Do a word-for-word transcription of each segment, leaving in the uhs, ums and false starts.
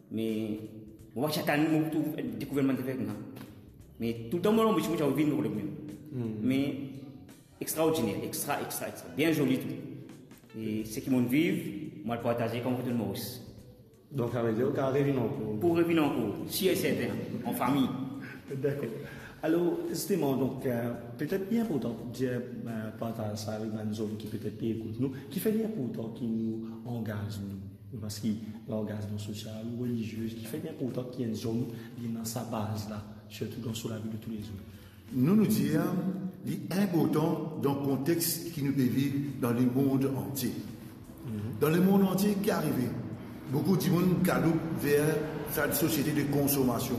Mais, on va chaque année, on trouve des gouvernements de faire. Mais tout le temps, on va changer de vie, nous, mais, extraordinaire, extra, extra, extra, bien joli tout. Et ce qui m'ont vivre, moi, le partager comme tout le monde. Donc, ça veut dire qu'on revient en cours. Pour revenir en cours, si et certain, en famille. D'accord. Alors, justement, donc, euh, peut-être bien important pour dire, euh, partager ça avec une zone qui peut-être écoute nous, qui fait bien important qui nous engage nous. Parce que l'engagement social ou religieux, qui fait bien important qu'il y ait une zone qui est dans sa base là, surtout dans sur la vie de tous les jours. Nous nous disons, c'est important dans le contexte qui nous peut vivre dans le monde entier. Mm-hmm. Dans le monde entier qui est arrivé, beaucoup de monde galoupe vers cette société de consommation.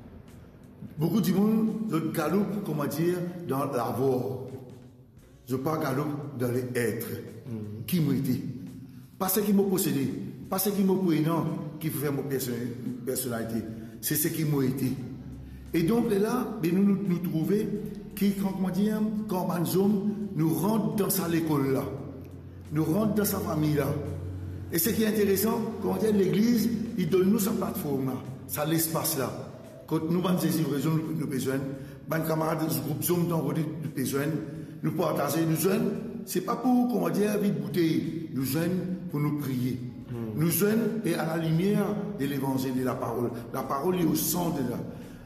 Beaucoup de monde galoupe, comment dire, dans l'avoir. Je pas galoupe dans les êtres. Mm-hmm. Qui m'ont été. Pas ce qui m'ont possédé, pas ce qui m'ont pris, non, qui fait mon personnalité. C'est ce qui m'ont été. Et donc là, ben, nous nous, nous trouvons qui, comment dire, comme un homme, nous rentre dans sa école là, nous rentre dans sa famille là. Et ce qui est intéressant, comment dire, l'Église, il donne nous sa plateforme là, ça l'espace là. Quand nous avons des livraisons, nous besoin, ben camarades du groupe Zoom dans le besoin, nous partager, nous jeunes, c'est pas pour, comment dire, vite bouteille, nous jeunes pour nous prier. Mm. Nous jeunes et à la lumière de l'évangile de la parole. La parole est au centre de là.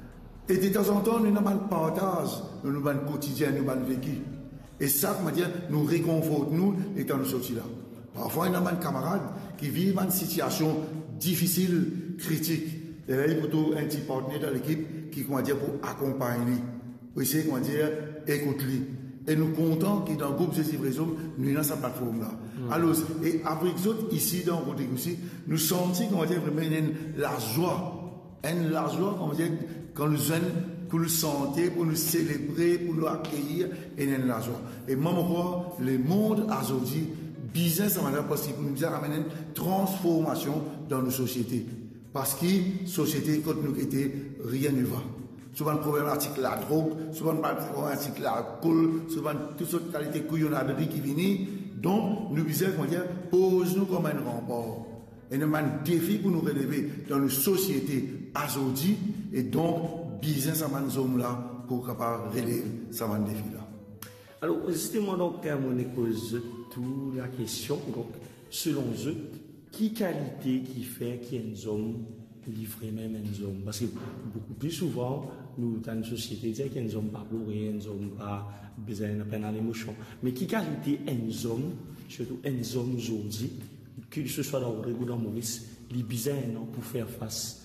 Et de temps en temps, nous n'avons pas de partage, nous n'avons pas de quotidien, nous n'avons pas de vécu. Et ça, comment dire, nous réconforte, nous, étant nous sortis là. Parfois, il y a des camarades qui vivent une situation difficile, critique. Et là, il y a plutôt un petit partenaire dans l'équipe qui, comment dire, pour accompagner, pour essayer, comment dire, écouter. Et nous comptons que dans le groupe de livraison, nous avons cette plateforme-là. Mm. Alors, et après les autres, ici, dans le côté aussi, nous sentons, comment dire, vraiment la joie. Une la joie, comment dire, quand nous jeunes, pour nous sentir, pour nous célébrer, pour nous accueillir, et nous la joie. Et moi, moi, le monde aujourd'hui, business, ça m'a possible pour nous amener une transformation dans nos sociétés. Parce que, société, quand nous étions, rien ne va. Souvent, le problématique la drogue, souvent, le problématique l'alcool, souvent, toutes sortes de qualités couillonnades qui viennent. Donc, nous disons, comment dire, pose-nous comme un rempart. Et nous avons un défi pour nous relever dans nos sociétés aujourd'hui. Et donc, business à man zone là, pour capable relever ce défi là. Alors, justement, donc, on pose toute la question, donc, selon eux, qui qualité qui fait qu'il y ait une zone livrée même une zone? Parce que beaucoup plus souvent, nous, dans une société, dire qu'il y a une zone pas bourrée, une zone pas besoin de peine à l'émotion. Mais qui qualité une zone, surtout une zone aujourd'hui, que ce soit dans le ou dans Maurice, les besoins pour faire face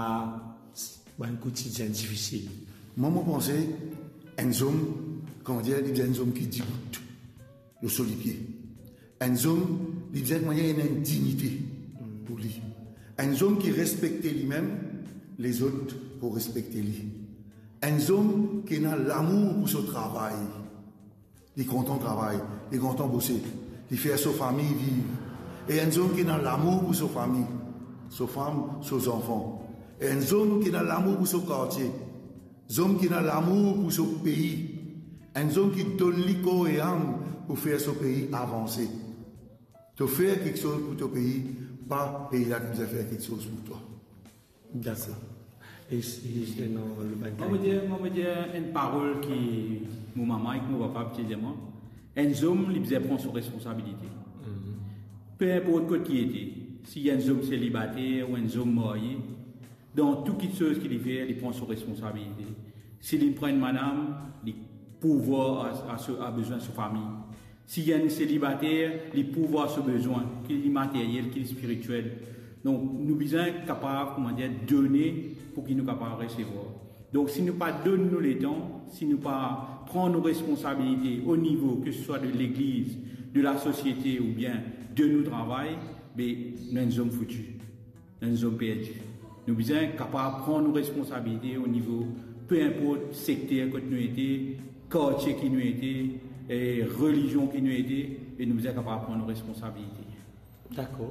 à un quotidien difficile? Moi, je pense une zone, comment dire, une zone qui dégoûte le sol du pied. Une zone, il y a une dignité pour lui. Une zone qui respecte lui-même, les autres pour respecter lui. Une zone qui a l'amour pour son travail. Il est content de travailler, il est content de bosser, il fait sa famille vivre. Et une zone qui a l'amour pour sa famille, sa femme, ses enfants. Et une zone qui a l'amour pour son quartier. Une zone qui a l'amour pour son pays. Une zone qui donne l'icône et âme pour faire son pays avancer. Tu fais quelque chose pour ton pays, pas le pays là qui nous a fait quelque chose pour toi. D'accord. Et c'est dans le bagage. Moi, je vais dire une parole qui, mon maman et mon papa, petit diamant. Un homme, il prend ses responsabilités. Mm-hmm. Peu importe quoi qui était, s'il y a un homme célibataire ou un homme marié, dans toute chose qu'il fait, il prend ses responsabilités. S'il prend une madame, il pouvoir a, a, a besoin de sa famille. S'il y a un célibataire, les pouvoirs sont besoin, qu'il est matériel, qu'il est spirituel. Donc, nous sommes capables, comment dire, de donner pour qu'il nous capables de recevoir. Donc, si nous pas donnons nous les temps, si nous pas prenons nos responsabilités au niveau, que ce soit de l'église, de la société ou bien de nos travail, ben, nous sommes foutus. Nous sommes perdus. Nous sommes capables de prendre nos responsabilités au niveau, peu importe secteur que nous étions, quartier qui nous était, et religion qui nous aidait, et nous sommes capables de prendre nos responsabilités. D'accord.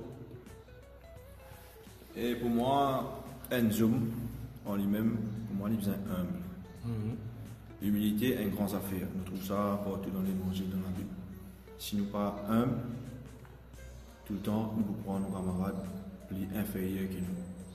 Et pour moi, un homme en lui-même, pour moi, il est humble. Mm-hmm. L'humilité est une grande affaire. Nous trouvons ça partout dans l'évangile, dans la Bible. Si nous ne sommes pas humbles, tout le temps, nous pouvons prendre nos camarades plus inférieurs que nous.